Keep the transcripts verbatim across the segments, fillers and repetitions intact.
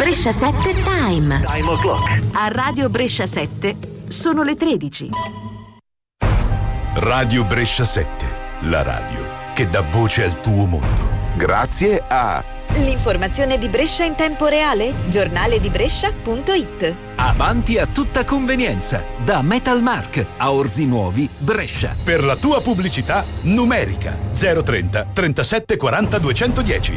Brescia sette Time. Time o'clock. A Radio Brescia sette sono le tredici. Radio Brescia sette, la radio che dà voce al tuo mondo. Grazie a l'informazione di Brescia in tempo reale, giornale di Brescia punto it. Avanti a tutta convenienza, da Metalmark a Orzi Nuovi, Brescia. Per la tua pubblicità numerica zero trenta trentasette quaranta duecentodieci.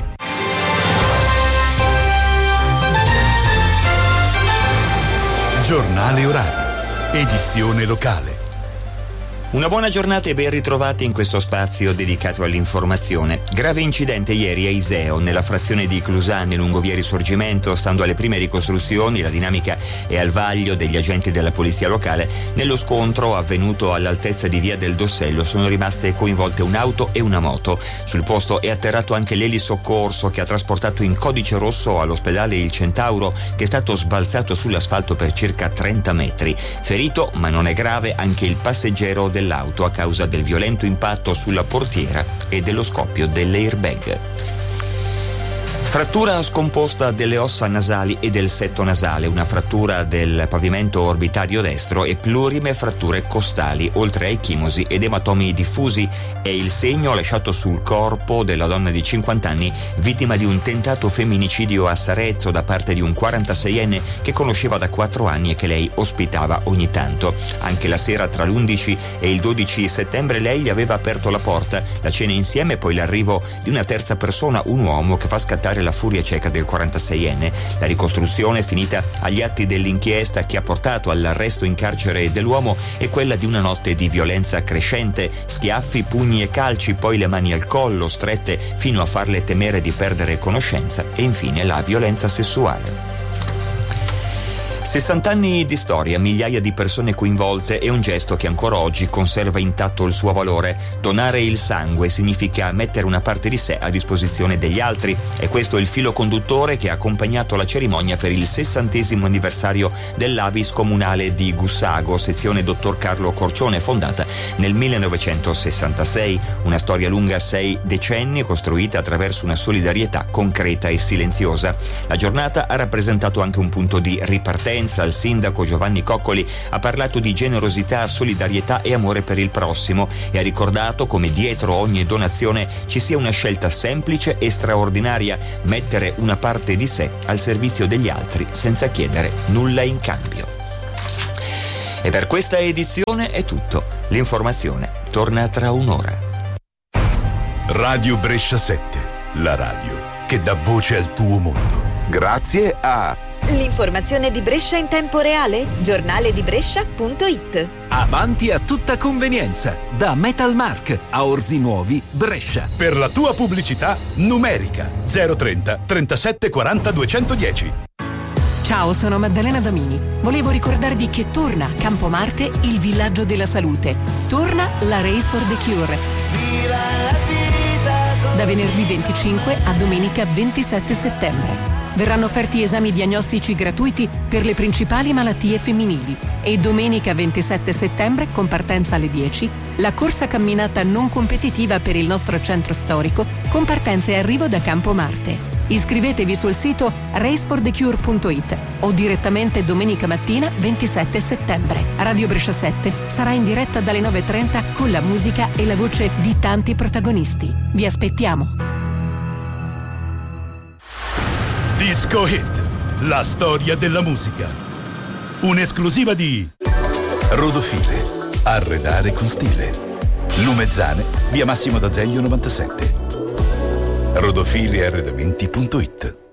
Giornale orario, edizione locale. Una buona giornata e ben ritrovati in questo spazio dedicato all'informazione. Grave incidente ieri a Iseo, nella frazione di Clusane, lungo via Risorgimento. Stando alle prime ricostruzioni, la dinamica è al vaglio degli agenti della polizia locale. Nello scontro avvenuto all'altezza di via del Dossello sono rimaste coinvolte un'auto e una moto. Sul posto è atterrato anche l'elisoccorso che ha trasportato in codice rosso all'ospedale il Centauro, che è stato sbalzato sull'asfalto per circa trenta metri. Ferito, ma non è grave, anche il passeggero dell'auto a causa del violento impatto sulla portiera e dello scoppio dell'airbag. Frattura scomposta delle ossa nasali e del setto nasale, una frattura del pavimento orbitario destro e plurime fratture costali, oltre a echimosi ed ematomi diffusi. È il segno lasciato sul corpo della donna di cinquanta anni, vittima di un tentato femminicidio a Sarezzo da parte di un quarantaseienne che conosceva da quattro anni e che lei ospitava ogni tanto. Anche la sera tra l'undici e il dodici settembre lei gli aveva aperto la porta, la cena insieme, poi l'arrivo di una terza persona, un uomo, che fa scattare la furia cieca del quarantaseienne. La ricostruzione, finita agli atti dell'inchiesta che ha portato all'arresto in carcere dell'uomo, è quella di una notte di violenza crescente: schiaffi, pugni e calci, poi le mani al collo strette fino a farle temere di perdere conoscenza, e infine la violenza sessuale. sessanta anni di storia, migliaia di persone coinvolte e un gesto che ancora oggi conserva intatto il suo valore. Donare il sangue significa mettere una parte di sé a disposizione degli altri, e questo è il filo conduttore che ha accompagnato la cerimonia per il sessantesimo anniversario dell'A V I S comunale di Gussago, sezione Dottor Carlo Corcione, fondata nel millenovecentosessantasei. Una storia lunga sei decenni, costruita attraverso una solidarietà concreta e silenziosa. La giornata ha rappresentato anche un punto di ripartenza. Il sindaco Giovanni Coccoli ha parlato di generosità, solidarietà e amore per il prossimo e ha ricordato come dietro ogni donazione ci sia una scelta semplice e straordinaria: mettere una parte di sé al servizio degli altri senza chiedere nulla in cambio. E per questa edizione è tutto. L'informazione torna tra un'ora. Radio Brescia sette, la radio che dà voce al tuo mondo. Grazie a l'informazione di Brescia in tempo reale, giornale di Brescia punto it. Avanti a tutta convenienza, da Metalmark a Orzi Nuovi, Brescia. Per la tua pubblicità numerica zero trenta trentasette quaranta duecentodieci. Ciao, sono Maddalena Domini. Volevo ricordarvi che torna a Campo Marte il villaggio della salute. Torna la Race for the Cure. Da venerdì venticinque a domenica ventisette settembre. Verranno offerti esami diagnostici gratuiti per le principali malattie femminili e domenica ventisette settembre, con partenza alle dieci, la corsa camminata non competitiva per il nostro centro storico, con partenza e arrivo da Campo Marte. Iscrivetevi sul sito race for the cure punto it o direttamente domenica mattina ventisette settembre. Radio Brescia sette sarà in diretta dalle nove e trenta con la musica e la voce di tanti protagonisti. Vi aspettiamo! Disco Hit, la storia della musica. Un'esclusiva di Rodofile, arredare con stile. Lumezzane, via Massimo d'Azeglio novantasette. rodofile arredamenti punto it.